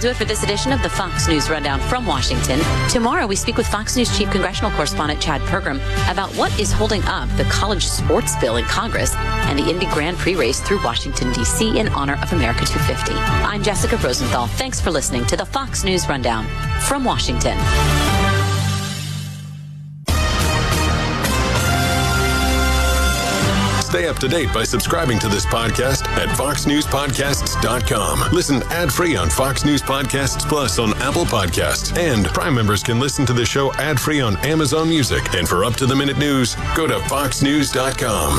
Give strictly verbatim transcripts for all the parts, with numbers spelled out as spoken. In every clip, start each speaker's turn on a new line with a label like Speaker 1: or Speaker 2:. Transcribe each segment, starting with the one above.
Speaker 1: do it for this edition of the Fox News Rundown from Washington. Tomorrow, we speak with Fox News Chief Congressional Correspondent Chad Pergram about what is holding up the college sports bill in Congress and the Indy Grand Prix race through Washington, D C in honor of America two fifty. I'm Jessica Rosenthal. Thanks for listening to the Fox News Rundown from Washington.
Speaker 2: Stay up to date by subscribing to this podcast at fox news podcasts dot com. Listen ad-free on Fox News Podcasts Plus on Apple Podcasts. And Prime members can listen to the show ad-free on Amazon Music. And for up-to-the-minute news, go to fox news dot com.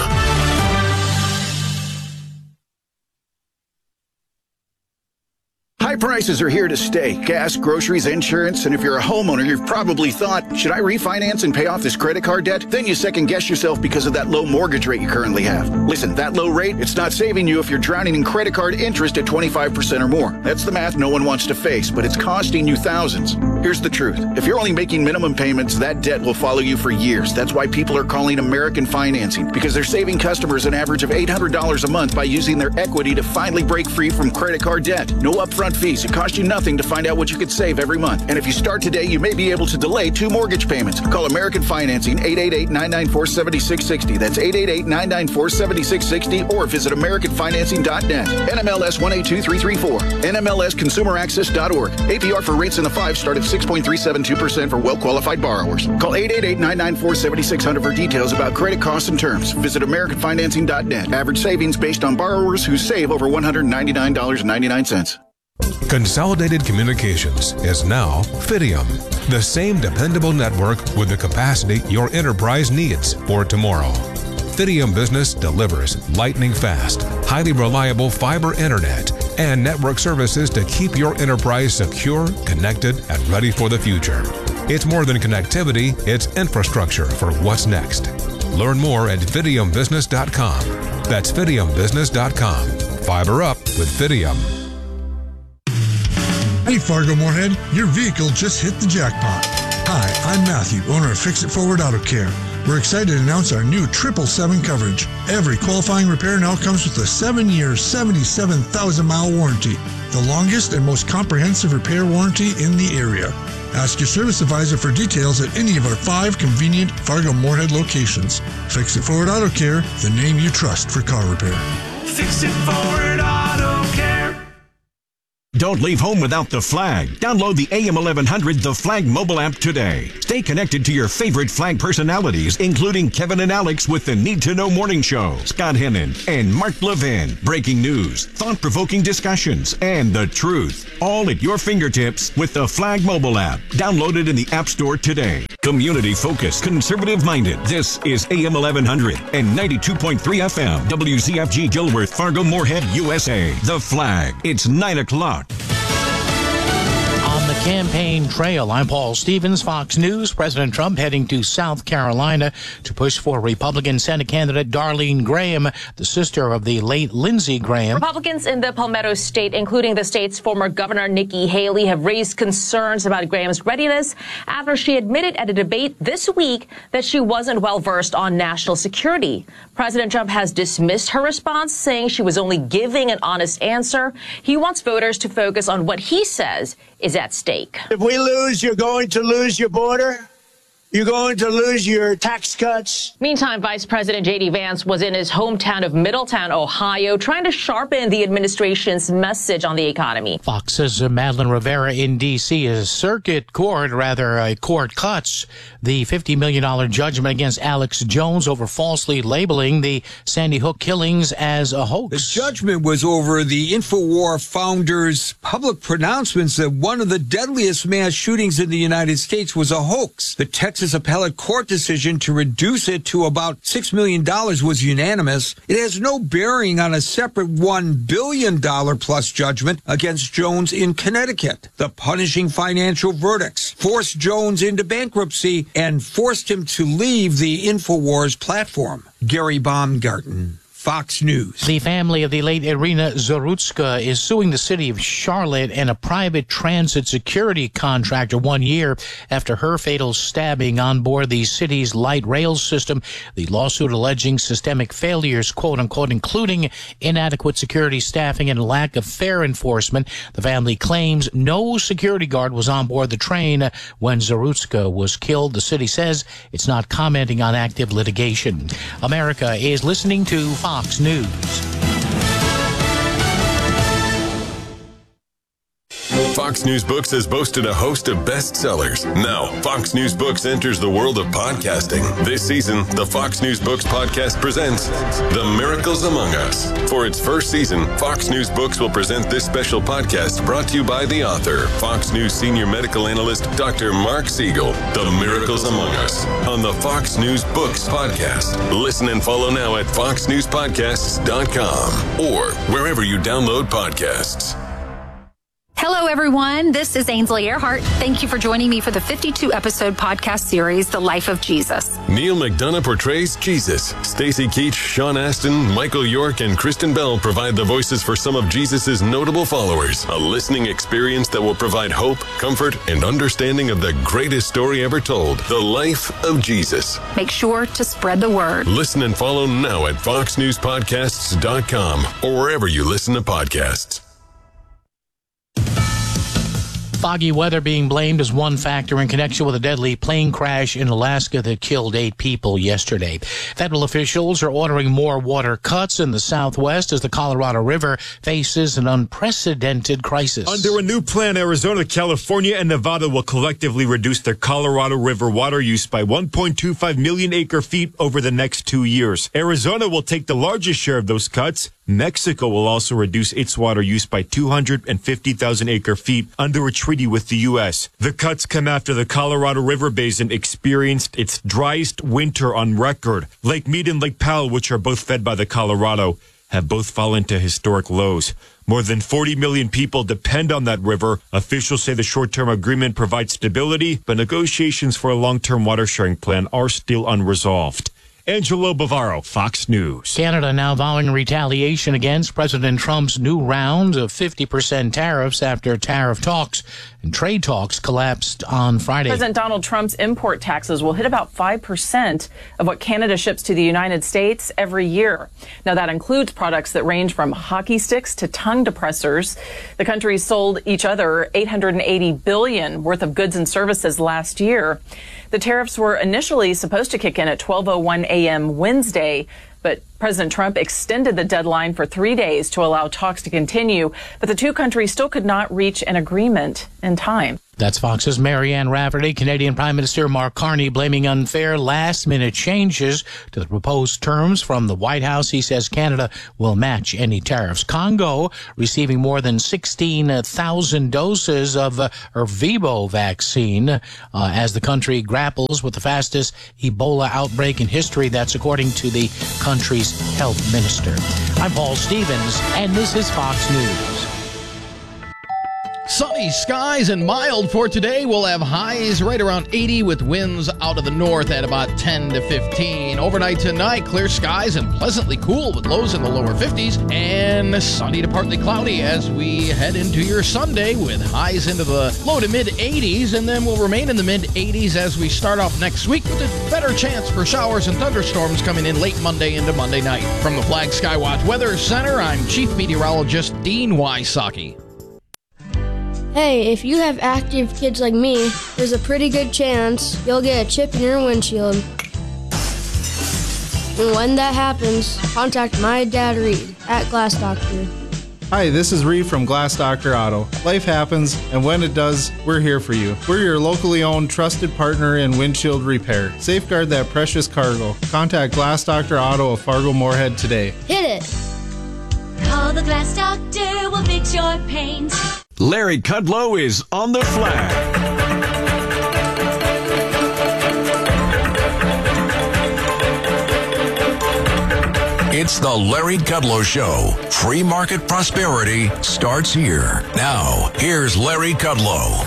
Speaker 3: High prices are here to stay. Gas, groceries, insurance, and if you're a homeowner, you've probably thought, should I refinance and pay off this credit card debt? Then you second guess yourself because of that low mortgage rate you currently have. Listen, that low rate, it's not saving you if you're drowning in credit card interest at twenty-five percent or more. That's the math no one wants to face, but it's costing you thousands. Here's the truth. If you're only making minimum payments, that debt will follow you for years. That's why people are calling American Financing, because they're saving customers an average of eight hundred dollars a month by using their equity to finally break free from credit card debt. No upfront fees. It costs you nothing to find out what you could save every month. And if you start today, you may be able to delay two mortgage payments. Call American Financing, eight eight eight, nine nine four, seven six six zero. That's eight eight eight, nine nine four, seven six six zero, or visit american financing dot net. N M L S one eight two three three four. N M L S consumer access dot org. A P R for rates in the five start at six point three seven two percent for well-qualified borrowers. Call eight eight eight, nine nine four, seven six zero zero for details about credit costs and terms. Visit american financing dot net. Average savings based on borrowers who save over one hundred ninety-nine dollars and ninety-nine cents.
Speaker 4: Consolidated Communications is now Fidium, the same dependable network with the capacity your enterprise needs for tomorrow. Fidium Business delivers lightning fast, highly reliable fiber internet and network services to keep your enterprise secure, connected, and ready for the future. It's more than connectivity, it's infrastructure for what's next. Learn more at fidium business dot com. That's fidium business dot com. Fiber up with Fidium.
Speaker 5: Hey Fargo Moorhead, your vehicle just hit the jackpot. Hi, I'm Matthew, owner of Fix It Forward Auto Care. We're excited to announce our new triple seven coverage. Every qualifying repair now comes with a seven-year, seventy-seven thousand mile warranty, the longest and most comprehensive repair warranty in the area. Ask your service advisor for details at any of our five convenient Fargo Moorhead locations. Fix It Forward Auto Care, the name you trust for car repair.
Speaker 6: Fix It Forward Auto Care.
Speaker 7: Don't leave home without The Flag. Download the A M eleven hundred The Flag mobile app today. Stay connected to your favorite Flag personalities, including Kevin and Alex with the Need to Know Morning Show, Scott Hennon, and Mark Levin. Breaking news, thought-provoking discussions, and the truth. All at your fingertips with the Flag mobile app. Download it in the App Store today. Community-focused, conservative-minded. This is A M eleven hundred and ninety-two point three F M. W Z F G Gilworth, Fargo, Moorhead, U S A. The Flag. It's nine o'clock.
Speaker 8: On the campaign trail, I'm Paul Stevens, Fox News. President Trump heading to South Carolina to push for Republican Senate candidate Darlene Graham, the sister of the late Lindsey Graham.
Speaker 9: Republicans in the Palmetto State, including the state's former governor Nikki Haley, have raised concerns about Graham's readiness after she admitted at a debate this week that she wasn't well versed on national security. President Trump has dismissed her response, saying she was only giving an honest answer. He wants voters to focus on what he says is at stake.
Speaker 10: If we lose, you're going to lose your border. You're going to lose your tax cuts.
Speaker 9: Meantime, Vice President J D Vance was in his hometown of Middletown, Ohio, trying to sharpen the administration's message on the economy.
Speaker 8: Fox's Madeline Rivera in D C A circuit court, rather a court cuts the fifty million dollars judgment against Alex Jones over falsely labeling the Sandy Hook killings as a hoax.
Speaker 11: The judgment was over the InfoWar founder's public pronouncements that one of the deadliest mass shootings in the United States was a hoax. The Texas appellate court decision to reduce it to about six million dollars was unanimous. It has no bearing on a separate one billion dollars plus judgment against Jones in Connecticut. The punishing financial verdicts forced Jones into bankruptcy and forced him to leave the InfoWars platform. Gary Baumgarten, Fox News.
Speaker 8: The family of the late Irina Zarutska is suing the city of Charlotte and a private transit security contractor one year after her fatal stabbing on board the city's light rail system. The lawsuit alleging systemic failures, quote unquote, including inadequate security staffing and lack of fare enforcement. The family claims no security guard was on board the train when Zarutska was killed. The city says it's not commenting on active litigation. America is listening to Fox News.
Speaker 2: Fox News Books has boasted a host of bestsellers. Now, Fox News Books enters the world of podcasting. This season, the Fox News Books podcast presents The Miracles Among Us. For its first season, Fox News Books will present this special podcast brought to you by the author, Fox News senior medical analyst, Doctor Mark Siegel. The Miracles Among Us on the Fox News Books podcast. Listen and follow now at fox news podcasts dot com or wherever you download podcasts.
Speaker 12: Hello, everyone. This is Ainsley Earhart. Thank you for joining me for the fifty-two episode podcast series, The Life of Jesus.
Speaker 2: Neil McDonough portrays Jesus. Stacey Keach, Sean Astin, Michael York, and Kristen Bell provide the voices for some of Jesus' notable followers. A listening experience that will provide hope, comfort, and understanding of the greatest story ever told, the life of Jesus.
Speaker 12: Make sure to spread the word.
Speaker 2: Listen and follow now at fox news podcasts dot com or wherever you listen to podcasts.
Speaker 8: Foggy weather being blamed as one factor in connection with a deadly plane crash in Alaska that killed eight people yesterday. Federal officials are ordering more water cuts in the Southwest as the Colorado River faces an unprecedented crisis.
Speaker 13: Under a new plan, Arizona, California, and Nevada will collectively reduce their Colorado River water use by one point two five million acre feet over the next two years. Arizona will take the largest share of those cuts. Mexico will also reduce its water use by two hundred fifty thousand acre feet under a treaty with the U S. The cuts come after the Colorado River Basin experienced its driest winter on record. Lake Mead and Lake Powell, which are both fed by the Colorado, have both fallen to historic lows. More than forty million people depend on that river. Officials say the short-term agreement provides stability, but negotiations for a long-term water sharing plan are still unresolved. Angelo Bavaro, Fox News.
Speaker 8: Canada now vowing retaliation against President Trump's new round of fifty percent tariffs after tariff talks and trade talks collapsed on Friday.
Speaker 14: President Donald Trump's import taxes will hit about five percent of what Canada ships to the United States every year. Now, that includes products that range from hockey sticks to tongue depressors. The countries sold each other eight hundred eighty billion dollars worth of goods and services last year. The tariffs were initially supposed to kick in at twelve oh one a.m. Wednesday, but President Trump extended the deadline for three days to allow talks to continue, but the two countries still could not reach an agreement in time.
Speaker 8: That's Fox's Marianne Rafferty. Canadian Prime Minister Mark Carney blaming unfair last-minute changes to the proposed terms from the White House. He says Canada will match any tariffs. Congo receiving more than sixteen thousand doses of uh, Ervebo vaccine uh, as the country grapples with the fastest Ebola outbreak in history. That's according to the country's health minister. I'm Paul Stevens, and this is Fox News.
Speaker 15: Sunny skies and mild for today. We'll have highs right around eighty with winds out of the north at about ten to fifteen. Overnight tonight, clear skies and pleasantly cool with lows in the lower fifties and sunny to partly cloudy as we head into your Sunday with highs into the low to mid eighties, and then we'll remain in the mid eighties as we start off next week with a better chance for showers and thunderstorms coming in late Monday into Monday night. From the Flag Skywatch Weather Center, I'm Chief Meteorologist Dean Wysocki.
Speaker 16: Hey, if you have active kids like me, there's a pretty good chance you'll get a chip in your windshield. And when that happens, contact my dad Reed at Glass Doctor.
Speaker 17: Hi, this is Reed from Glass Doctor Auto. Life happens, and when it does, we're here for you. We're your locally owned, trusted partner in windshield repair. Safeguard that precious cargo. Contact Glass Doctor Auto of Fargo Moorhead today.
Speaker 16: Hit it!
Speaker 18: Call the Glass Doctor, we'll fix your pains.
Speaker 7: Larry Kudlow is on the flag.
Speaker 19: It's the Larry Kudlow Show. Free market prosperity starts here. Now, here's Larry Kudlow.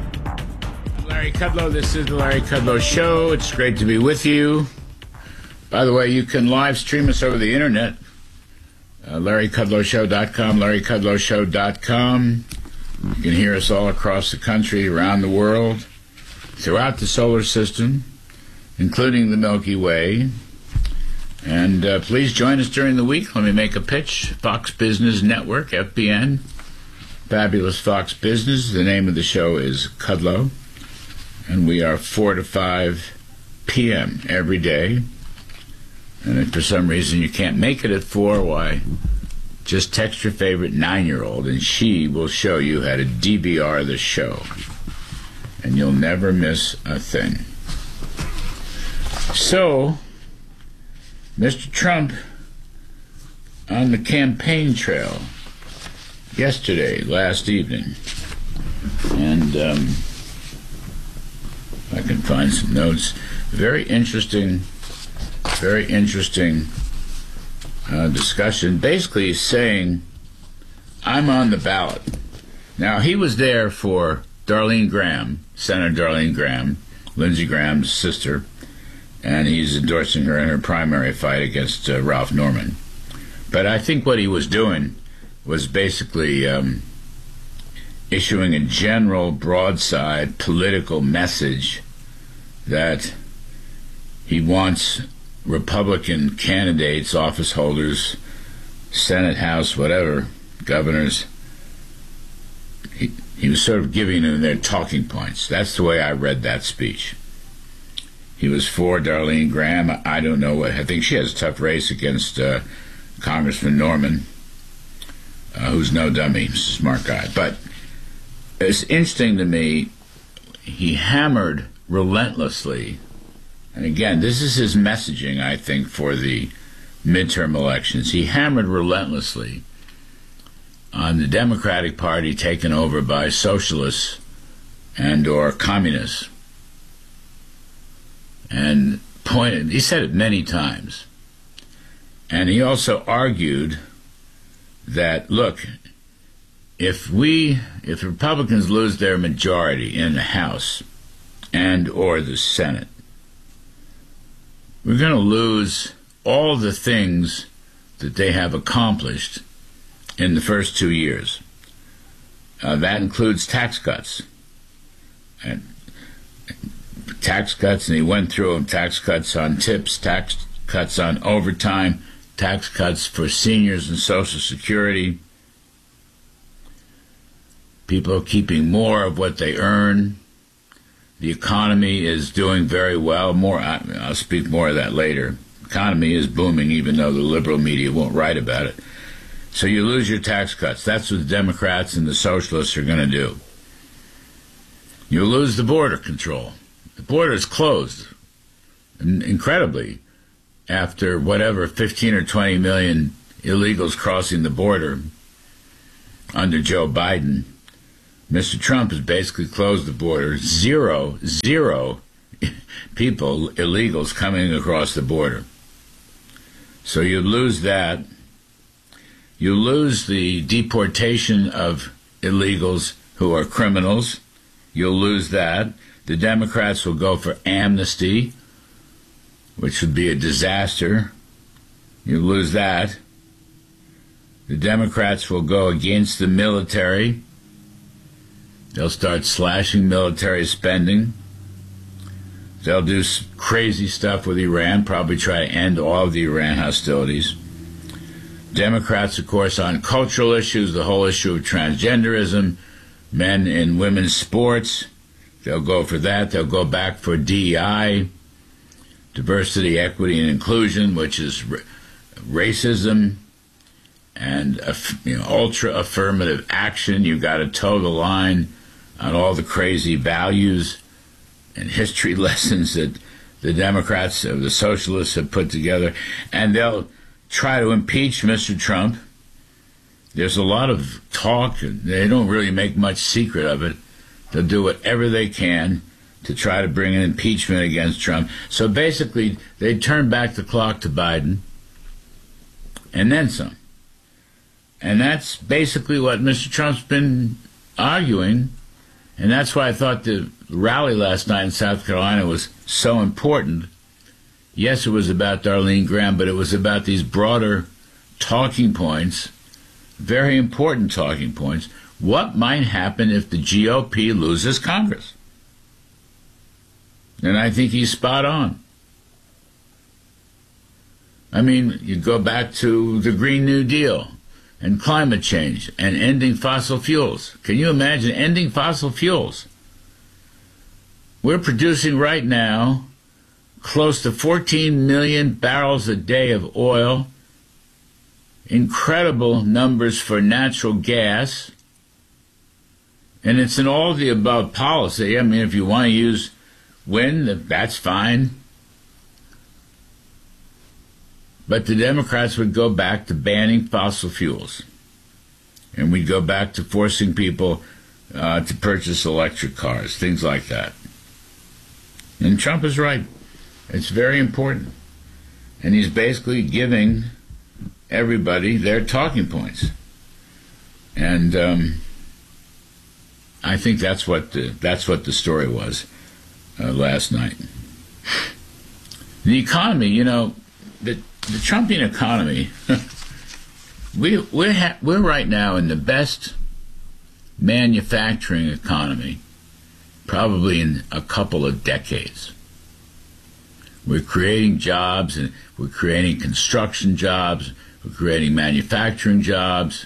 Speaker 20: Larry Kudlow, this is the Larry Kudlow Show. It's great to be with you. By the way, you can live stream us over the internet. Uh, Larry Kudlow Show dot com, Larry Kudlow Show dot com. You can hear us all across the country, around the world, throughout the solar system, including the Milky Way. And uh, please join us during the week. Let me make a pitch. Fox Business Network, F B N. Fabulous Fox Business. The name of the show is Kudlow. And we are four to five p.m. every day. And if for some reason you can't make it at four, why, just text your favorite nine-year-old and she will show you how to D V R the show. And you'll never miss a thing. So, Mister Trump on the campaign trail yesterday, last evening. And um, if I can find some notes. Very interesting Very interesting uh, discussion. Basically, he's saying, I'm on the ballot. Now, he was there for Darlene Graham, Senator Darlene Graham, Lindsey Graham's sister, and he's endorsing her in her primary fight against uh, Ralph Norman. But I think what he was doing was basically um, issuing a general broadside political message that he wants Republican candidates, office holders, Senate, House, whatever, governors, he, he was sort of giving them their talking points. That's the way I read that speech. He was for Darlene Graham. I don't know what, I think she has a tough race against uh, Congressman Norman, uh, who's no dummy, smart guy. But it's interesting to me, he hammered relentlessly. And again, this is his messaging, I think, for the midterm elections. He hammered relentlessly on the Democratic Party taken over by socialists and or communists. And pointed, he said it many times. And he also argued that, look, if we, if Republicans lose their majority in the House and or the Senate, we're going to lose all the things that they have accomplished in the first two years. Uh, that includes tax cuts. And tax cuts, and he went through them, tax cuts on tips, tax cuts on overtime, tax cuts for seniors and Social Security. People are keeping more of what they earn. The economy is doing very well. More, I'll speak more of that later. The economy is booming, even though the liberal media won't write about it. So you lose your tax cuts. That's what the Democrats and the socialists are going to do. You lose the border control. The border is closed, incredibly, after whatever, fifteen or twenty million illegals crossing the border under Joe Biden. Mister Trump has basically closed the border. Zero, zero people, illegals, coming across the border. So you lose that. You lose the deportation of illegals who are criminals. You'll lose that. The Democrats will go for amnesty, which would be a disaster. You lose that. The Democrats will go against the military. They'll start slashing military spending. They'll do crazy stuff with Iran, probably try to end all of the Iran hostilities. Democrats, of course, on cultural issues, the whole issue of transgenderism, men and women's sports, they'll go for that. They'll go back for D E I, diversity, equity, and inclusion, which is r- racism and uh, you know, ultra affirmative action. You've got to toe the line on all the crazy values and history lessons that the Democrats or the socialists have put together. And they'll try to impeach Mister Trump. There's a lot of talk. They don't really make much secret of it. They'll do whatever they can to try to bring an impeachment against Trump. So basically, they turn back the clock to Biden and then some. And that's basically what Mister Trump's been arguing. And that's why I thought the rally last night in South Carolina was so important. Yes, it was about Darlene Graham, but it was about these broader talking points, very important talking points. What might happen if the G O P loses Congress? And I think he's spot on. I mean, you go back to the Green New Deal and climate change and ending fossil fuels. Can you imagine ending fossil fuels? We're producing right now close to fourteen million barrels a day of oil, incredible numbers for natural gas, and it's an all-of-the-above policy. I mean, if you want to use wind, that's fine. But the Democrats would go back to banning fossil fuels, and we'd go back to forcing people uh, to purchase electric cars, things like that. And Trump is right. It's very important. And he's basically giving everybody their talking points. And um, I think that's what the, that's what the story was uh, last night. The economy, you know, the, the Trumpian economy, we, we're, ha- we're right now in the best manufacturing economy probably in a couple of decades. We're creating jobs, and we're creating construction jobs, we're creating manufacturing jobs,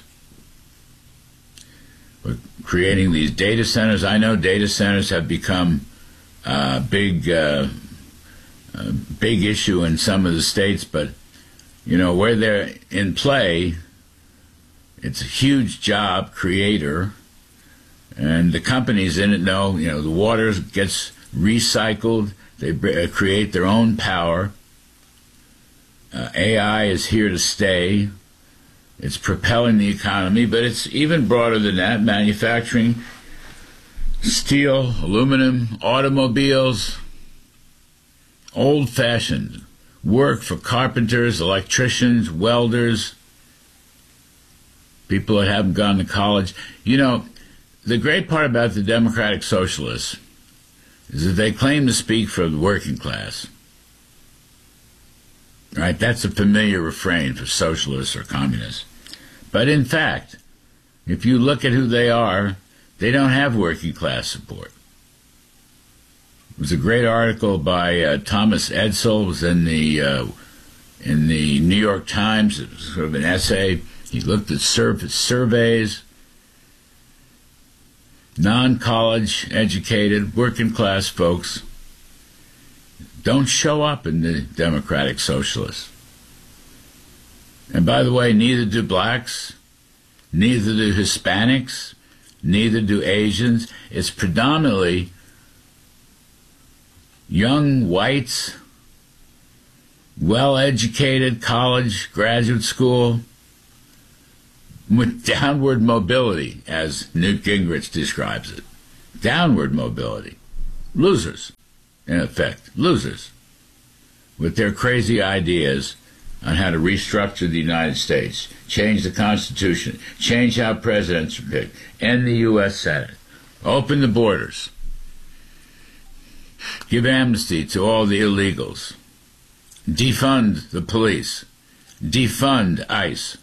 Speaker 20: we're creating these data centers. I know data centers have become a big, uh, a big issue in some of the states, but, you know, where they're in play, it's a huge job creator, and the companies in it know, you know, the water gets recycled. They create their own power. Uh, A I is here to stay. It's propelling the economy, but it's even broader than that. Manufacturing, steel, aluminum, automobiles, old-fashioned work for carpenters, electricians, welders, people that haven't gone to college. You know, the great part about the Democratic Socialists is that they claim to speak for the working class. Right? That's a familiar refrain for socialists or communists. But in fact, if you look at who they are, they don't have working class support. It was a great article by uh, Thomas Edsall. It was in the uh, in the New York Times. It was sort of an essay. He looked at surf- surveys. Non-college educated, working class folks don't show up in the Democratic Socialists. And by the way, neither do blacks, neither do Hispanics, neither do Asians. It's predominantly young whites, well-educated college, graduate school, with downward mobility, as Newt Gingrich describes it. Downward mobility. Losers, in effect. Losers. With their crazy ideas on how to restructure the United States, change the Constitution, change how presidents are picked, end the U S Senate, open the borders, give amnesty to all the illegals, defund the police, defund ICE,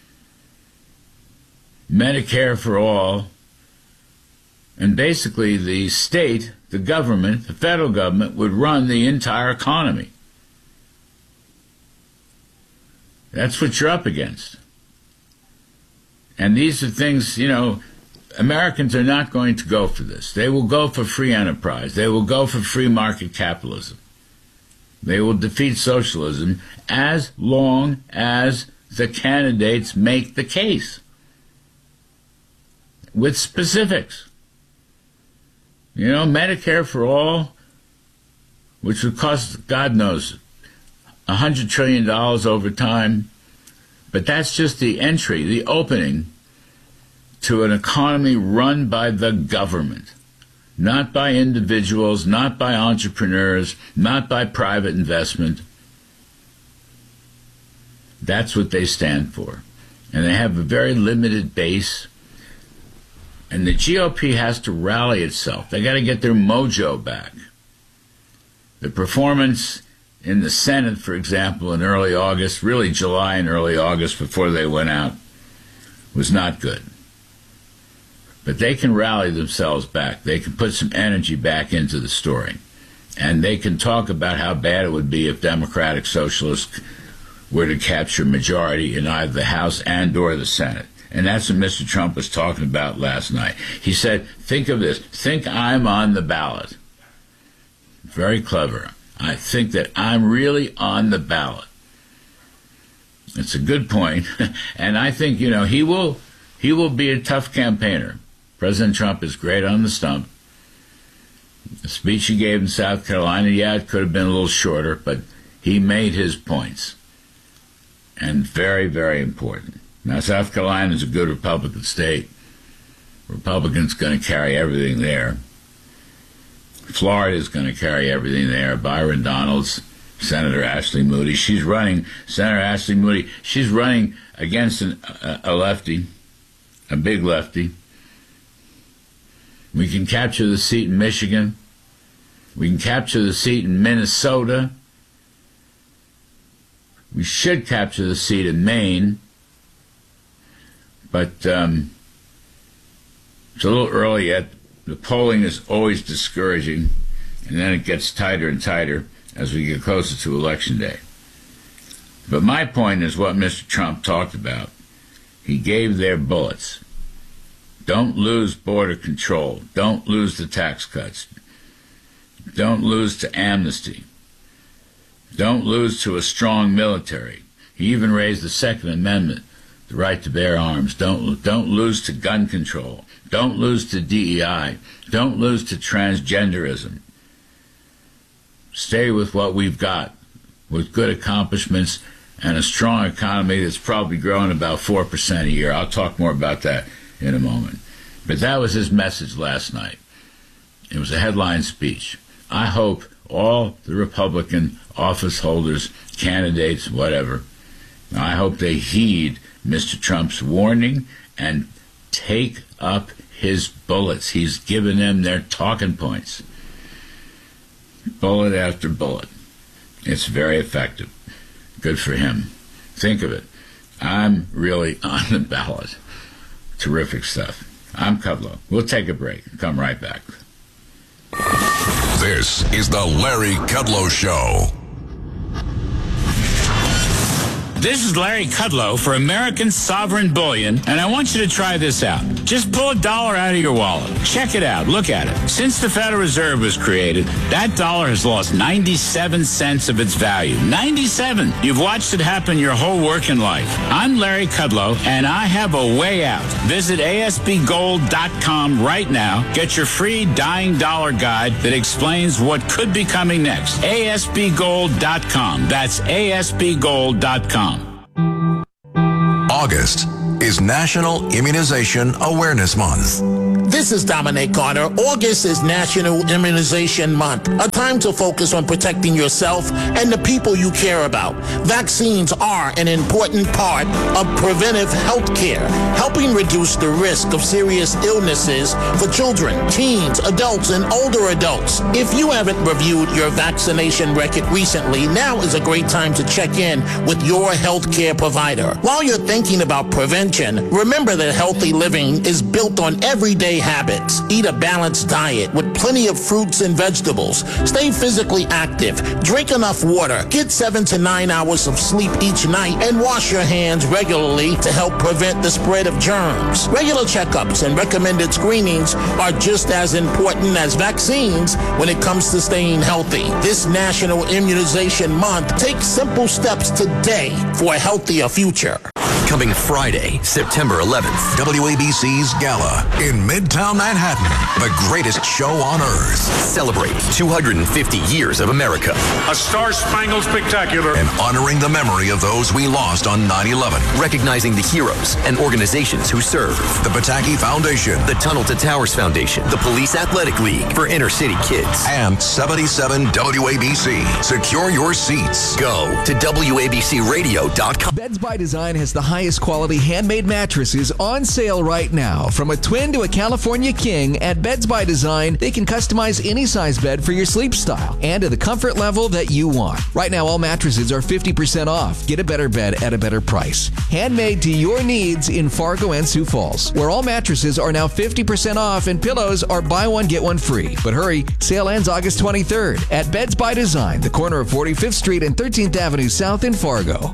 Speaker 20: Medicare for all, and basically the state, the government, the federal government would run the entire economy. That's what you're up against. And these are things, you know, Americans are not going to go for this. They will go for free enterprise. They will go for free market capitalism. They will defeat socialism as long as the candidates make the case. With specifics. You know, Medicare for all, which would cost, God knows, one hundred trillion dollars over time, but that's just the entry, the opening to an economy run by the government, not by individuals, not by entrepreneurs, not by private investment. That's what they stand for. And they have a very limited base. And the G O P has to rally itself. They got to get their mojo back. The performance in the Senate, for example, in early August, really July and early August before they went out, was not good. But they can rally themselves back. They can put some energy back into the story. And they can talk about how bad it would be if Democratic Socialists were to capture majority in either the House and or the Senate. And that's what Mister Trump was talking about last night. He said, think of this. Think I'm on the ballot. Very clever. I think that I'm really on the ballot. It's a good point. And I think, you know, he will he will be a tough campaigner. President Trump is great on the stump. The speech he gave in South Carolina, yeah, it could have been a little shorter, but he made his points. And very, very important. Now, South Carolina is a good Republican state. Republicans going to carry everything there. Florida is going to carry everything there. Byron Donalds, Senator Ashley Moody. She's running, Senator Ashley Moody, she's running against an, a, a lefty, a big lefty. We can capture the seat in Michigan. We can capture the seat in Minnesota. We should capture the seat in Maine. But um, it's a little early yet. The polling is always discouraging, and then it gets tighter and tighter as we get closer to Election Day. But my point is what Mister Trump talked about. He gave their bullets. Don't lose border control. Don't lose the tax cuts. Don't lose to amnesty. Don't lose to a strong military. He even raised the Second Amendment, the right to bear arms. Don't, don't lose to gun control. Don't lose to D E I. Don't lose to transgenderism. Stay with what we've got, with good accomplishments and a strong economy that's probably growing about four percent a year. I'll talk more about that in a moment. But that was his message last night. It was a headline speech. I hope all the Republican office holders, candidates, whatever, I hope they heed Mister Trump's warning and take up his bullets. He's given them their talking points. Bullet after bullet. It's very effective. Good for him. Think of it. I'm really on the ballot. Terrific stuff. I'm Kudlow. We'll take a break. Come right back.
Speaker 19: This is the Larry Kudlow Show.
Speaker 20: This is Larry Kudlow for American Sovereign Bullion, and I want you to try this out. Just pull a dollar out of your wallet. Check it out. Look at it. Since the Federal Reserve was created, that dollar has lost ninety-seven cents of its value. ninety-seven! You've watched it happen your whole working life. I'm Larry Kudlow, and I have a way out. Visit A S B gold dot com right now. Get your free Dying Dollar Guide that explains what could be coming next. A S B gold dot com. That's A S B gold dot com.
Speaker 19: August is National Immunization Awareness Month.
Speaker 21: This is Dominic Carter. August is National Immunization Month, a time to focus on protecting yourself and the people you care about. Vaccines are an important part of preventive health care, helping reduce the risk of serious illnesses for children, teens, adults, and older adults. If you haven't reviewed your vaccination record recently, now is a great time to check in with your health care provider. While you're thinking about prevention, remember that healthy living is built on everyday habits. Eat a balanced diet with plenty of fruits and vegetables. Stay physically active. Drink enough water. Get seven to nine hours of sleep each night and wash your hands regularly to help prevent the spread of germs. Regular checkups and recommended screenings are just as important as vaccines when it comes to staying healthy. This National Immunization Month, take simple steps today for a healthier future.
Speaker 22: Coming Friday, September eleventh, W A B C's Gala in Midtown Manhattan, the greatest show on earth. Celebrate two hundred fifty years of America.
Speaker 6: A star-spangled spectacular.
Speaker 22: And honoring the memory of those we lost on nine eleven. Recognizing the heroes and organizations who served.
Speaker 19: The Pataki Foundation.
Speaker 22: The Tunnel to Towers Foundation. The Police Athletic League for inner city kids.
Speaker 19: And seventy-seven W A B C. Secure your seats.
Speaker 22: Go to W A B C radio dot com.
Speaker 23: Beds by Design has the high
Speaker 1: highest quality handmade mattresses on sale right now. From a twin to a California king, at Beds by Design, they can customize any size bed for your sleep style and to the comfort level that you want. Right now, all mattresses are fifty percent off. Get a better bed at a better price. Handmade to your needs in Fargo and Sioux Falls, where all mattresses are now fifty percent off and pillows are buy one, get one free. But hurry, sale ends August twenty-third at Beds by Design, the corner of forty-fifth Street and thirteenth Avenue South in Fargo.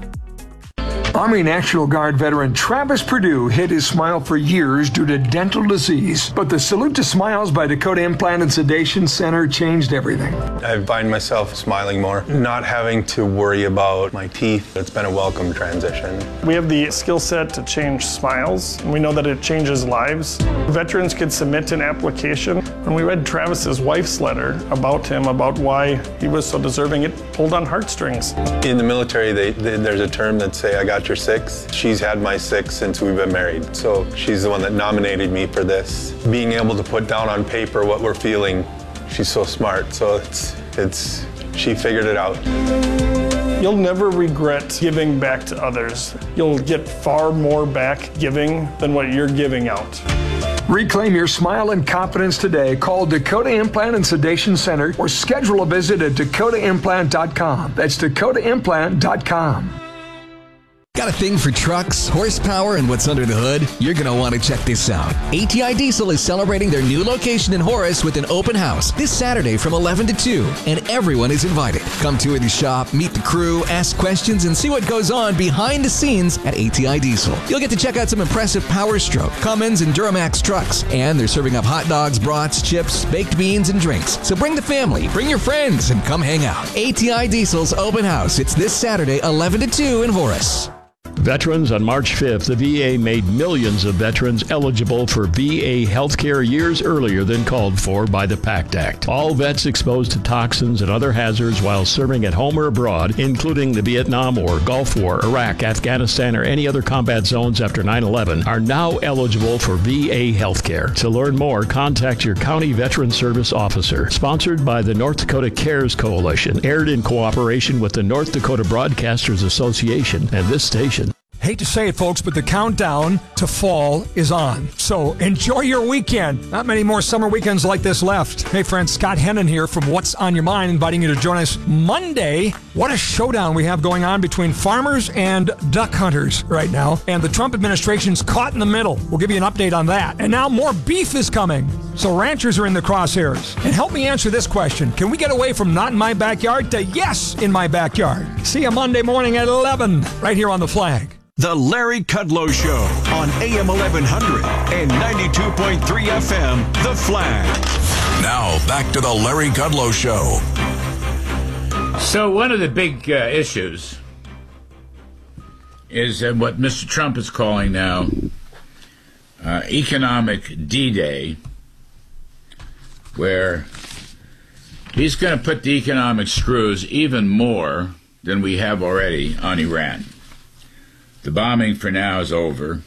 Speaker 3: Army National Guard veteran Travis Perdue hid his smile for years due to dental disease, but the Salute to Smiles by Dakota Implant and Sedation Center changed everything.
Speaker 23: I find myself smiling more, not having to worry about my teeth. It's been a welcome transition.
Speaker 24: We have the skill set to change smiles, and we know that it changes lives. Veterans could submit an application. When we read Travis's wife's letter about him, about why he was so deserving, it pulled on heartstrings.
Speaker 23: In the military, they, they, there's a term that say, I got your six. She's had my six since we've been married. So she's the one that nominated me for this. Being able to put down on paper what we're feeling, she's so smart. So it's, it's, she figured it out.
Speaker 24: You'll never regret giving back to others. You'll get far more back giving than what you're giving out.
Speaker 3: Reclaim your smile and confidence today. Call Dakota Implant and Sedation Center or schedule a visit at dakota implant dot com. That's dakota implant dot com.
Speaker 1: Got a thing for trucks, horsepower, and what's under the hood? You're going to want to check this out. A T I Diesel is celebrating their new location in Horace with an open house this Saturday from eleven to two, and everyone is invited. Come tour the shop, meet the crew, ask questions, and see what goes on behind the scenes at A T I Diesel. You'll get to check out some impressive Power Stroke, Cummins, and Duramax trucks, and they're serving up hot dogs, brats, chips, baked beans, and drinks. So bring the family, bring your friends, and come hang out. A T I Diesel's open house. It's this Saturday, eleven to two in Horace.
Speaker 25: Veterans, on March fifth, the V A made millions of veterans eligible for V A health care years earlier than called for by the PACT Act. All vets exposed to toxins and other hazards while serving at home or abroad, including the Vietnam or Gulf War, Iraq, Afghanistan, or any other combat zones after nine eleven, are now eligible for V A health care. To learn more, contact your county veteran service officer. Sponsored by the North Dakota Cares Coalition, aired in cooperation with the North Dakota Broadcasters Association and this station.
Speaker 26: Hate to say it, folks, but the countdown to fall is on. So enjoy your weekend. Not many more summer weekends like this left. Hey, friends, Scott Hennon here from What's on Your Mind, inviting you to join us Monday. What a showdown we have going on between farmers and duck hunters right now. And the Trump administration's caught in the middle. We'll give you an update on that. And now more beef is coming. So ranchers are in the crosshairs. And help me answer this question. Can we get away from not in my backyard to yes in my backyard? See you Monday morning at eleven, right here on The Flag.
Speaker 7: The Larry Kudlow Show on A M eleven hundred and ninety-two point three F M, The Flag.
Speaker 19: Now, back to the Larry Kudlow Show.
Speaker 20: So one of the big uh, issues is uh, what Mister Trump is calling now uh, economic D-Day, where he's going to put the economic screws even more than we have already on Iran. The bombing for now is over,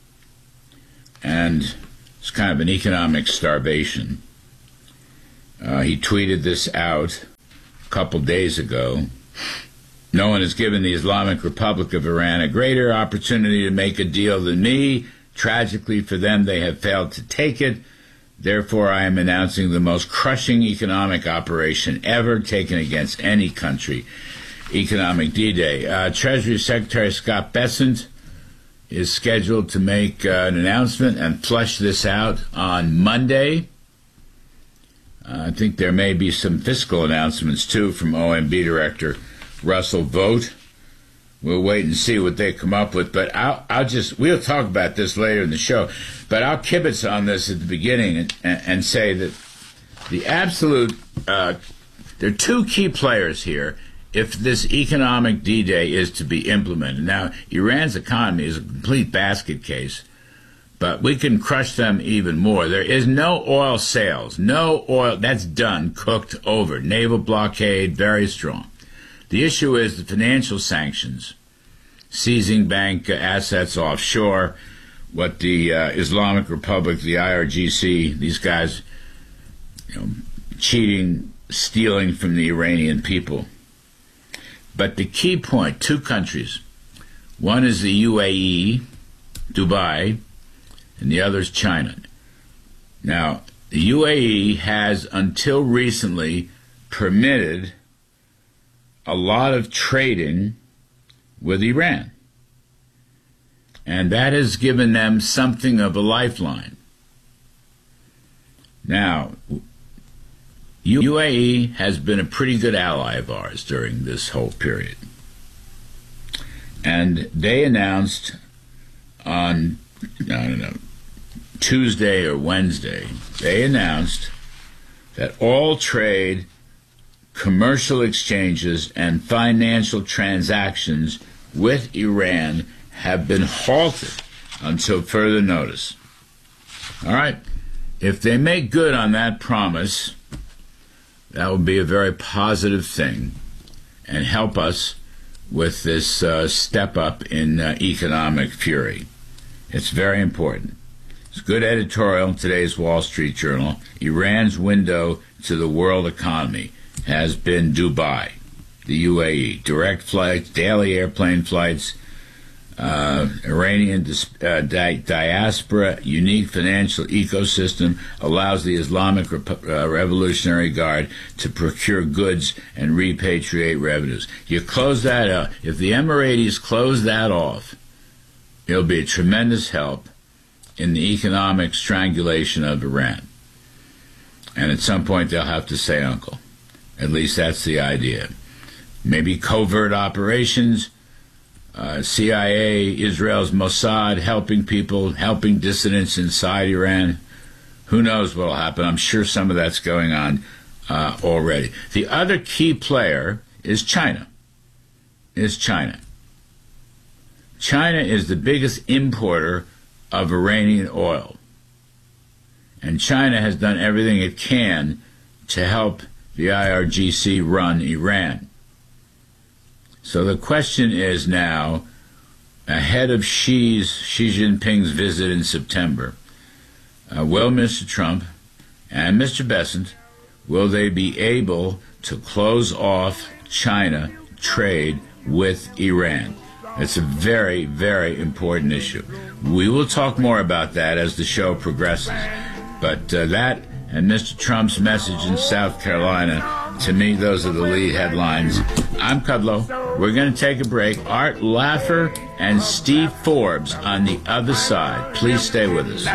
Speaker 20: and it's kind of an economic starvation. Uh, he tweeted this out a couple days ago. No one has given the Islamic Republic of Iran a greater opportunity to make a deal than me. Tragically for them, they have failed to take it. Therefore, I am announcing the most crushing economic operation ever taken against any country. Economic D-Day. Uh, Treasury Secretary Scott Bessent is scheduled to make uh, an announcement and flesh this out on Monday. Uh, I think there may be some fiscal announcements, too, from O M B Director Russell Vought. We'll wait and see what they come up with. But I'll, I'll just, we'll talk about this later in the show. But I'll kibitz on this at the beginning and, and, and say that the absolute, uh, there are two key players here if this economic D-Day is to be implemented. Now, Iran's economy is a complete basket case, but we can crush them even more. There is no oil sales, no oil, that's done, cooked, over. Naval blockade, very strong. The issue is the financial sanctions, seizing bank assets offshore, what the uh, Islamic Republic, the I R G C, these guys, you know, cheating, stealing from the Iranian people. But the key point, two countries One is the U A E, Dubai, and the other is China. Now, the U A E has until recently permitted a lot of trading with Iran. And that has given them something of a lifeline. Now, U A E has been a pretty good ally of ours during this whole period. And they announced on, I don't know, Tuesday or Wednesday, they announced that all trade, commercial exchanges, and financial transactions with Iran have been halted until further notice. All right, if they make good on that promise, that will be a very positive thing and help us with this uh, step up in uh, economic fury. It's very important. It's good editorial in today's Wall Street Journal. Iran's window to the world economy has been Dubai, the U A E. Direct flights, daily airplane flights, uh, Iranian dis- uh, di- diaspora, unique financial ecosystem allows the Islamic Rep- uh, Revolutionary Guard to procure goods and repatriate revenues. You close that out. If the Emiratis close that off, it'll be a tremendous help in the economic strangulation of Iran. And at some point they'll have to say uncle. At least that's the idea. Maybe covert operations, uh, C I A, Israel's Mossad, helping people, helping dissidents inside Iran. Who knows what will happen? I'm sure some of that's going on uh, already. The other key player is China. Is China. China is the biggest importer of Iranian oil. And China has done everything it can to help the I R G C run Iran. So the question is now, ahead of Xi's, Xi Jinping's visit in September, uh, will Mister Trump and Mister Bessent, will they be able to close off China trade with Iran? It's a very, very important issue. We will talk more about that as the show progresses. But uh, that and Mister Trump's message in South Carolina, to me, those are the lead headlines. I'm Kudlow. We're going to take a break. Art Laffer and Steve Forbes on the other side. Please stay with us.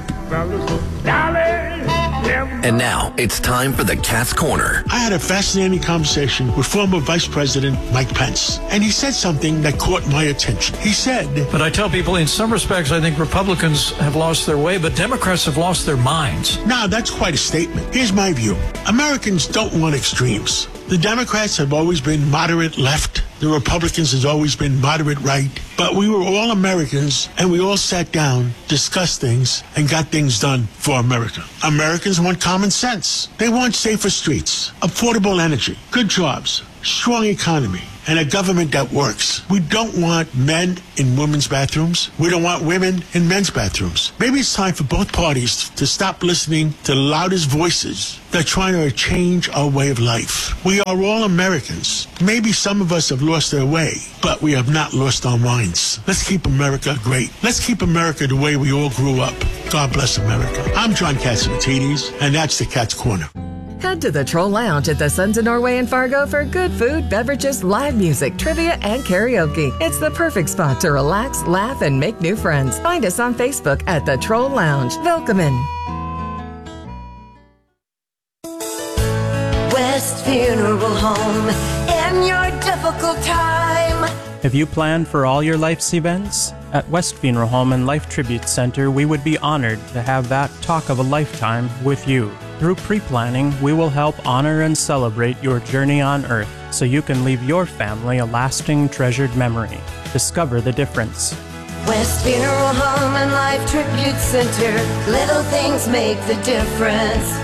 Speaker 22: And now it's time for the Cat's Corner.
Speaker 4: I had a fascinating conversation with former Vice President Mike Pence, and he said something that caught my attention. He said,
Speaker 5: But I tell people, in some respects, I think Republicans have lost their way, but Democrats have lost their minds.
Speaker 4: Now, that's quite a statement. Here's my view. Americans don't want extremes. The Democrats have always been moderate left. The Republicans has always been moderate right. But we were all Americans, and we all sat down, discussed things, and got things done for America. Americans want common sense. They want safer streets, affordable energy, good jobs, strong economy, and a government that works. We don't want men in women's bathrooms. We don't want women in men's bathrooms. Maybe it's time for both parties to stop listening to the loudest voices that are trying to change our way of life. We are all Americans. Maybe some of us have lost their way, but we have not lost our minds. Let's keep America great. Let's keep America the way we all grew up. God bless America. I'm John Catsimatidis, and that's the Cat's Corner.
Speaker 9: Head to the Troll Lounge at the Sons of Norway in Fargo for good food, beverages, live music, trivia, and karaoke. It's the perfect spot to relax, laugh, and make new friends. Find us on Facebook at the Troll Lounge. Welcome.
Speaker 10: West Funeral Home in your difficult time.
Speaker 11: Have you planned for all your life's events? At West Funeral Home and Life Tribute Center, we would be honored to have that talk of a lifetime with you. Through pre-planning, we will help honor and celebrate your journey on Earth so you can leave your family a lasting, treasured memory. Discover the difference.
Speaker 10: West Funeral Home and Life Tribute Center. Little things make the difference.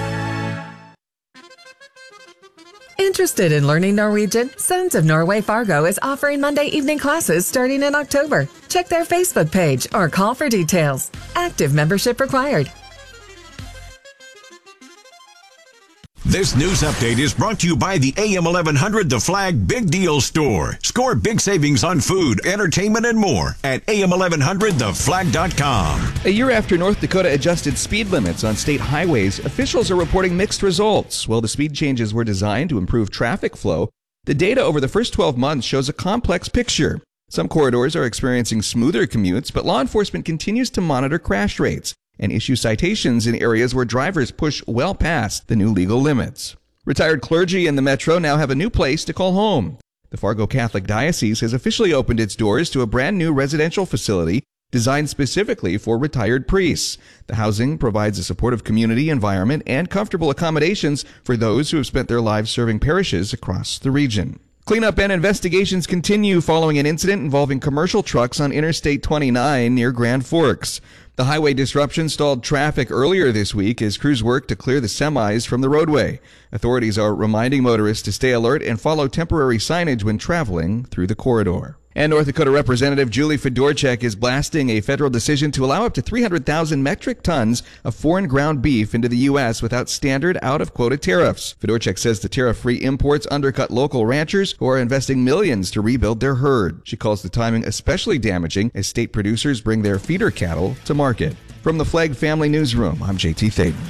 Speaker 9: Interested in learning Norwegian? Sons of Norway Fargo is offering Monday evening classes starting in October. Check their Facebook page or call for details. Active membership required.
Speaker 7: This news update is brought to you by the A M eleven hundred The Flag Big Deal Store. Score big savings on food, entertainment, and more at A M eleven hundred the flag dot com.
Speaker 2: A year after North Dakota adjusted speed limits on state highways, officials are reporting mixed results. While the speed changes were designed to improve traffic flow, the data over the first twelve months shows a complex picture. Some corridors are experiencing smoother commutes, but law enforcement continues to monitor crash rates and issue citations in areas where drivers push well past the new legal limits. Retired clergy in the metro now have a new place to call home. The Fargo Catholic Diocese has officially opened its doors to a brand new residential facility designed specifically for retired priests. The housing provides a supportive community environment and comfortable accommodations for those who have spent their lives serving parishes across the region. Cleanup and investigations continue following an incident involving commercial trucks on Interstate twenty-nine near Grand Forks. The highway disruption stalled traffic earlier this week as crews work to clear the semis from the roadway. Authorities are reminding motorists to stay alert and follow temporary signage when traveling through the corridor. And North Dakota Representative Julie Fedorchak is blasting a federal decision to allow up to three hundred thousand metric tons of foreign ground beef into the U S without standard out-of-quota tariffs. Fedorchak says the tariff-free imports undercut local ranchers who are investing millions to rebuild their herd. She calls the timing especially damaging as state producers bring their feeder cattle to market. From the Flag Family Newsroom, I'm J T Thaden.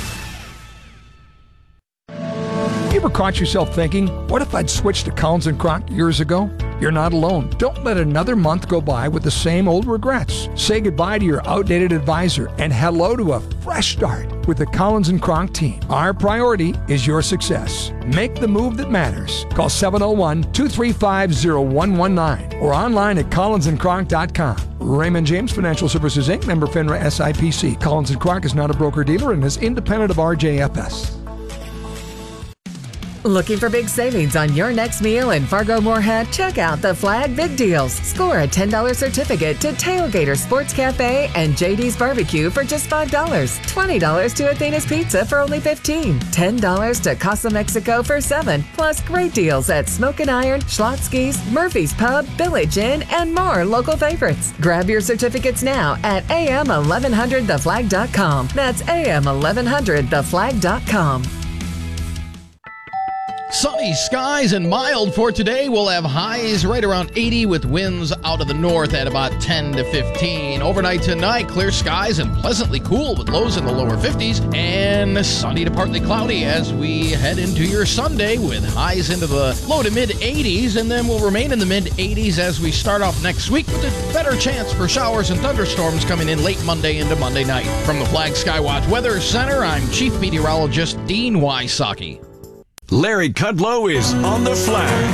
Speaker 26: You ever caught yourself thinking, what if I'd switched to Collins and Crock years ago? You're not alone. Don't let another month go by with the same old regrets. Say goodbye to your outdated advisor and hello to a fresh start with the Collins and Crock team. Our priority is your success. Make the move that matters. Call seven oh one, two three five, oh one one nine or online at collins and crock dot com. Raymond James Financial Services, Incorporated, member FINRA S I P C. Collins and Crock is not a broker-dealer and is independent of R J F S.
Speaker 9: Looking for big savings on your next meal in Fargo-Moorhead? Check out the Flag Big Deals. Score a ten dollars certificate to Tailgater Sports Cafe and J D's Barbecue for just five dollars. twenty dollars to Athena's Pizza for only fifteen dollars. ten dollars to Casa Mexico for seven dollars. Plus great deals at Smoke and Iron, Schlotzsky's, Murphy's Pub, Village Inn, and more local favorites. Grab your certificates now at A M eleven hundred the flag dot com. That's A M eleven hundred the flag dot com.
Speaker 8: Sunny skies and mild for today. We'll have highs right around eighty with winds out of the north at about ten to fifteen. Overnight tonight, clear skies and pleasantly cool with lows in the lower fifties. And sunny to partly cloudy as we head into your Sunday with highs into the low to mid eighties. And then we'll remain in the mid eighties as we start off next week with a better chance for showers and thunderstorms coming in late Monday into Monday night. From the Flag Skywatch Weather Center, I'm Chief Meteorologist Dean Wysocki.
Speaker 7: Larry Kudlow is on the flag.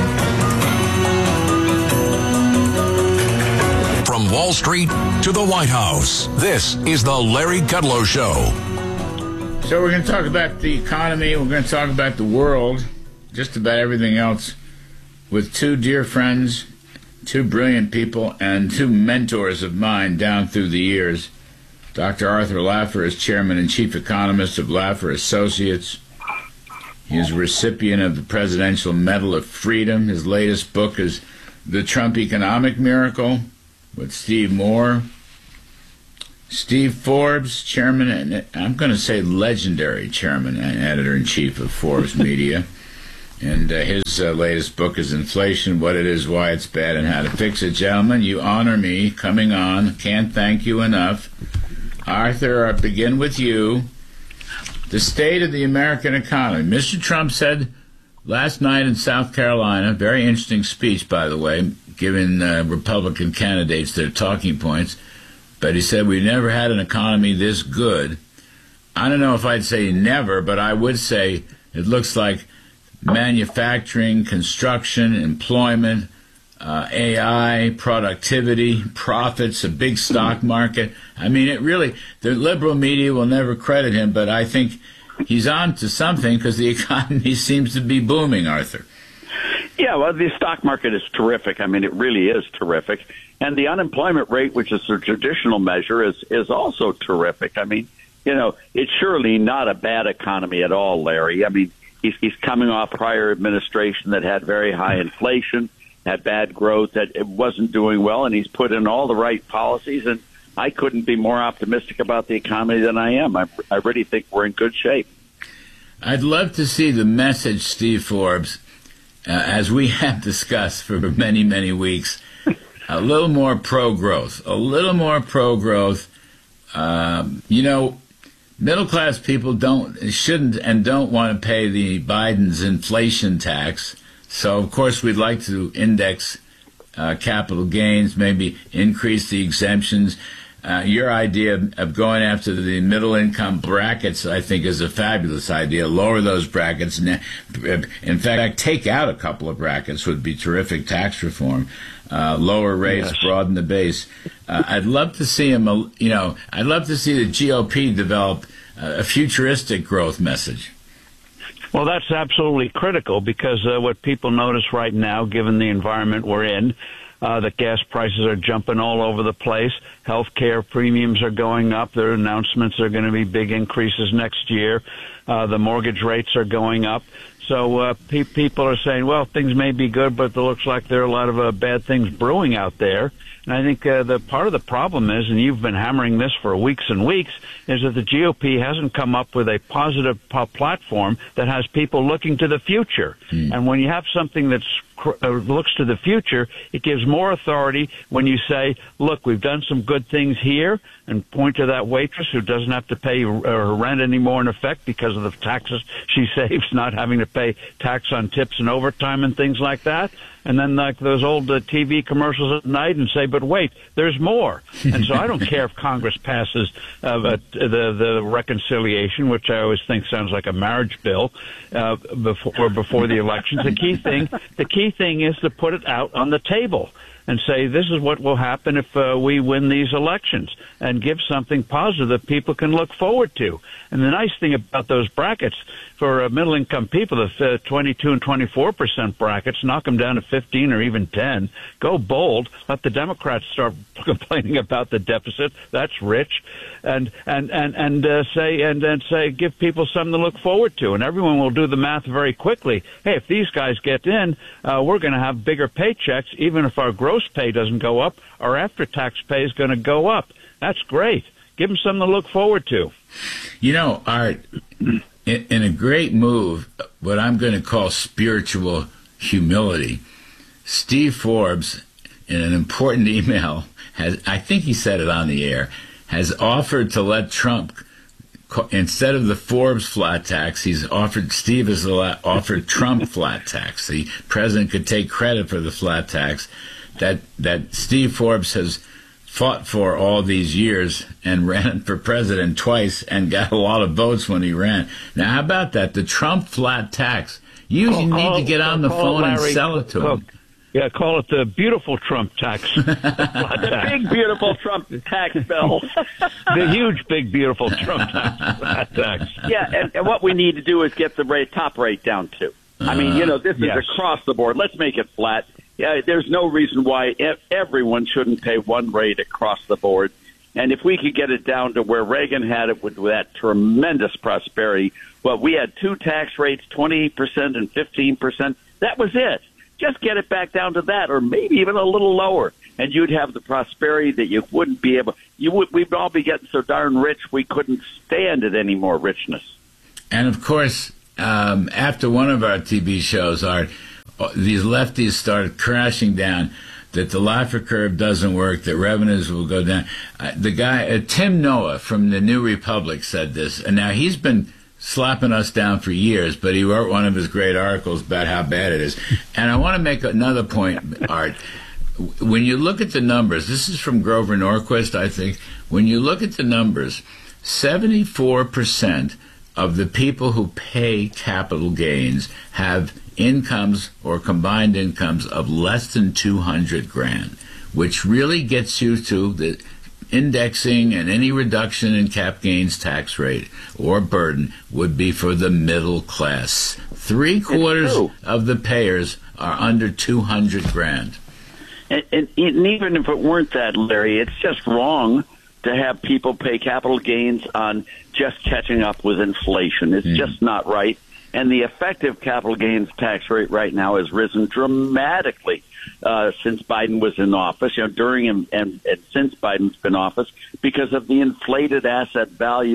Speaker 19: From Wall Street to the White House, this is the Larry Kudlow Show.
Speaker 20: So we're going to talk about the economy, we're going to talk about the world, just about everything else, with two dear friends, two brilliant people, and two mentors of mine down through the years. Doctor Arthur Laffer is chairman and chief economist of Laffer Associates. He is a recipient of the Presidential Medal of Freedom. His latest book is The Trump Economic Miracle with Steve Moore. Steve Forbes, chairman, and I'm going to say legendary chairman and editor-in-chief of Forbes Media. And uh, his uh, latest book is Inflation, What It Is, Why It's Bad, and How to Fix It. Gentlemen, you honor me coming on. Can't thank you enough. Arthur, I'll begin with you. The state of the American economy. Mister Trump said last night in South Carolina, very interesting speech, by the way, giving uh, Republican candidates their talking points, but he said we never had an economy this good. I don't know if I'd say never, but I would say it looks like manufacturing, construction, employment, uh, A I, productivity, profits, a big stock market. I mean, it really, the liberal media will never credit him, but I think he's on to something because the economy seems to be booming, Arthur.
Speaker 12: Yeah, well, the stock market is terrific. I mean, it really is terrific. And the unemployment rate, which is a traditional measure, is, is also terrific. I mean, you know, it's surely not a bad economy at all, Larry. I mean, he's, he's coming off a prior administration that had very high inflation, had bad growth, that it wasn't doing well, and he's put in all the right policies, and I couldn't be more optimistic about the economy than I am. I, I really think we're in good shape.
Speaker 20: I'd love to see the message, Steve Forbes, uh, as we have discussed for many, many weeks, a little more pro-growth, a little more pro-growth. Um, you know, middle-class people don't, shouldn't and don't want to pay the Biden's inflation tax. So, of course, we'd like to index uh, capital gains, maybe increase the exemptions. Uh, your idea of going after the middle-income brackets, I think, is a fabulous idea. Lower those brackets. In fact, take out a couple of brackets would be terrific tax reform. Uh, lower rates, yes. Broaden the base. Uh, I'd love to see him, you know, I'd love to see the G O P develop a futuristic growth message.
Speaker 12: Well, that's absolutely critical because uh, what people notice right now, given the environment we're in, Uh, the gas prices are jumping all over the place. Healthcare premiums are going up. There are announcements there are going to be big increases next year. Uh, the mortgage rates are going up. So uh, pe- people are saying, well, things may be good, but it looks like there are a lot of uh, bad things brewing out there. And I think uh, the part of the problem is, and you've been hammering this for weeks and weeks, is that the G O P hasn't come up with a positive p- platform that has people looking to the future. Mm. And when you have something that's uh, looks to the future, it gives more authority when you say, look, we've done some good things here, and point to that waitress who doesn't have to pay her rent anymore in effect because of the taxes she saves, not having to pay tax on tips and overtime and things like that. And then like those old uh, T V commercials at night and say, but wait, there's more. And so I don't care if Congress passes uh, the, the reconciliation, which I always think sounds like a marriage bill, uh, before, before the elections. The key thing, the key thing is to put it out on the table and say, this is what will happen if uh, we win these elections, and give something positive that people can look forward to. And the nice thing about those brackets for uh, middle-income people, the uh, twenty-two and twenty-four percent brackets, knock them down to fifteen or even ten. Go bold. Let the Democrats start complaining about the deficit. That's rich. And and and and uh, say and and say, give people something to look forward to, and everyone will do the math very quickly. Hey, if these guys get in, uh, we're going to have bigger paychecks, even if our gross pay doesn't go up. Our after-tax pay is going to go up. That's great. Give them something to look forward to.
Speaker 20: You know, Art, in, in a great move, what I'm going to call spiritual humility, Steve Forbes, in an important email, has, I think he said it on the air, has offered to let Trump, instead of the Forbes flat tax, he's offered, Steve has offered Trump flat tax. The president could take credit for the flat tax that that Steve Forbes has fought for all these years and ran for president twice and got a lot of votes when he ran. Now, how about that? The Trump flat tax. You call, need call, to get on the phone Larry, and sell it to
Speaker 12: call,
Speaker 20: him.
Speaker 12: Yeah, call it the beautiful Trump tax.
Speaker 13: The big, beautiful Trump tax bill.
Speaker 12: The huge, big, beautiful Trump tax. tax.
Speaker 13: Yeah, and, and what we need to do is get the rate, top rate down, too. I mean, you know, this is
Speaker 12: yes.
Speaker 13: across the board. Let's make it flat. Yeah, there's no reason why everyone shouldn't pay one rate across the board. And if we could get it down to where Reagan had it with that tremendous prosperity, well, we had two tax rates, twenty-eight percent and fifteen percent. That was it. Just get it back down to that, or maybe even a little lower, and you'd have the prosperity that you wouldn't be able. You would. We'd all be getting so darn rich we couldn't stand it any more richness.
Speaker 20: And of course, um, after one of our T V shows, Art, these lefties started crashing down, that the Laffer curve doesn't work, that revenues will go down. Uh, the guy, uh, Tim Noah from the New Republic said this, and now he's been slapping us down for years, but he wrote one of his great articles about how bad it is. And I want to make another point, Art. When you look at the numbers, this is from Grover Norquist, I think. When you look at the numbers, seventy-four percent of the people who pay capital gains have incomes or combined incomes of less than two hundred grand, which really gets you to the indexing, and any reduction in cap gains tax rate or burden would be for the middle class. Three quarters of the payers are under two hundred grand.
Speaker 12: And, and, and even if it weren't that, Larry, it's just wrong to have people pay capital gains on just catching up with inflation. It's mm. just not right. And the effective capital gains tax rate right now has risen dramatically uh, since Biden was in office, you know, during and, and, and since Biden's been in office, because of the inflated asset values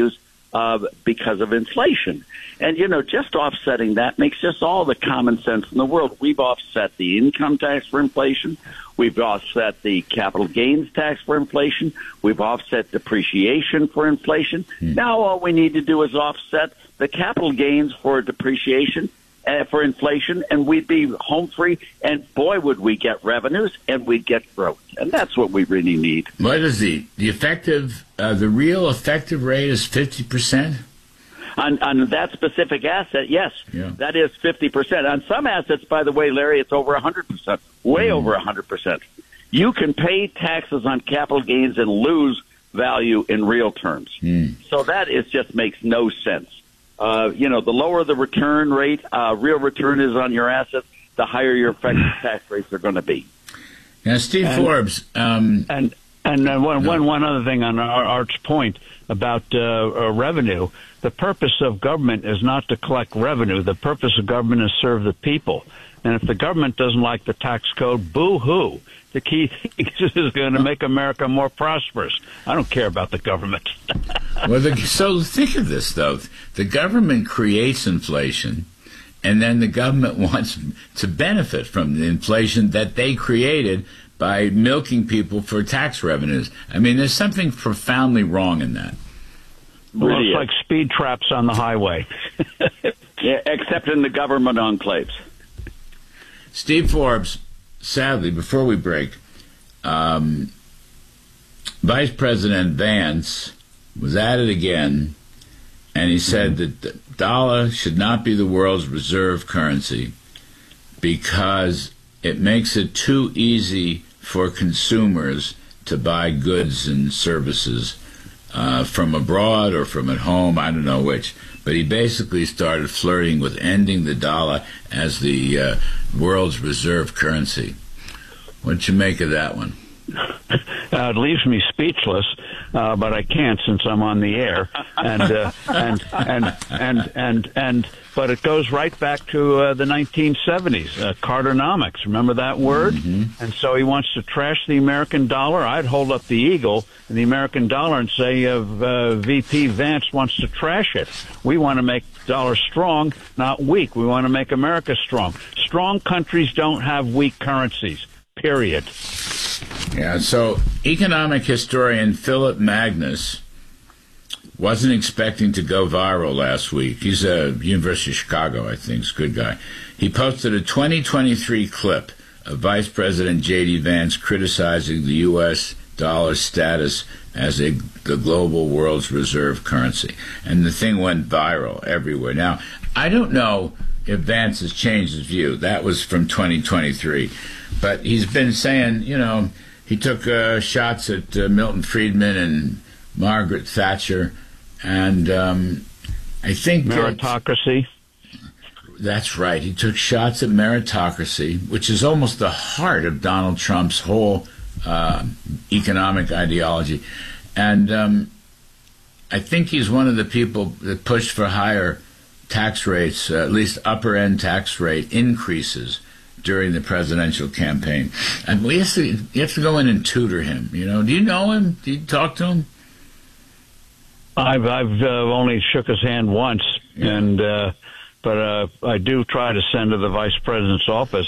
Speaker 12: uh, because of inflation. And, you know, just offsetting that makes just all the common sense in the world. We've offset the income tax for inflation. We've offset the capital gains tax for inflation. We've offset depreciation for inflation. Hmm. Now all we need to do is offset the capital gains for depreciation, uh, for inflation, and we'd be home free. And boy, would we get revenues and we'd get growth. And that's what we really need.
Speaker 20: What is the, the effective, uh, the real effective rate is fifty percent?
Speaker 12: On, on that specific asset, yes,
Speaker 20: yeah.
Speaker 12: that is fifty percent. On some assets, by the way, Larry, it's over one hundred percent, way mm. over one hundred percent. You can pay taxes on capital gains and lose value in real terms.
Speaker 20: Mm.
Speaker 12: So that is just makes no sense. Uh, you know, the lower the return rate, uh, real return is on your assets, the higher your effective tax rates are going to be.
Speaker 20: Now, Steve
Speaker 14: and,
Speaker 20: Forbes. Um,
Speaker 14: and and uh, one,
Speaker 20: no.
Speaker 14: one, one other thing on Art's point about uh, uh, revenue. The purpose of government is not to collect revenue. The purpose of government is to serve the people. And if the government doesn't like the tax code, boo-hoo. The key thing is going to make America more prosperous. I don't care about the government.
Speaker 20: Well, the, so think of this, though. The government creates inflation, and then the government wants to benefit from the inflation that they created by milking people for tax revenues. I mean, there's something profoundly wrong in that.
Speaker 14: Well, really it's like speed traps on the highway.
Speaker 12: Yeah, except in the government enclaves.
Speaker 20: Steve Forbes, sadly, before we break, um, Vice President Vance was at it again, and he said that the dollar should not be the world's reserve currency because it makes it too easy for consumers to buy goods and services uh, from abroad or from at home, I don't know which. But he basically started flirting with ending the dollar as the uh, world's reserve currency. What'd you make of that one?
Speaker 14: Uh, it leaves me speechless, uh, but I can't since I'm on the air. And uh, and, and and and and but it goes right back to uh, the nineteen seventies, uh, Carternomics. Remember that word?
Speaker 20: Mm-hmm.
Speaker 14: And so he wants to trash the American dollar. I'd hold up the eagle and the American dollar and say, uh, uh, V P Vance wants to trash it. We want to make the dollar strong, not weak. We want to make America strong. Strong countries don't have weak currencies. Period.
Speaker 20: Yeah, so economic historian Philip Magnus wasn't expecting to go viral last week. He's a University of Chicago, I think. He's a good guy. He posted a twenty twenty-three clip of Vice President J D. Vance criticizing the U S dollar's status as a, the global world's reserve currency. And the thing went viral everywhere. Now, I don't know if Vance has changed his view. That was from twenty twenty-three. But he's been saying, you know, he took uh, shots at uh, Milton Friedman and Margaret Thatcher, and um, I think
Speaker 14: meritocracy.
Speaker 20: That, that's right. He took shots at meritocracy, which is almost the heart of Donald Trump's whole uh, economic ideology. And um, I think he's one of the people that pushed for higher tax rates, uh, at least upper-end tax rate increases during the presidential campaign. And we have to, you have to go in and tutor him. You know, do you know him? Do you talk to him?
Speaker 14: I've I've uh, only shook his hand once, yeah. and uh, but uh, I do try to send to the vice president's office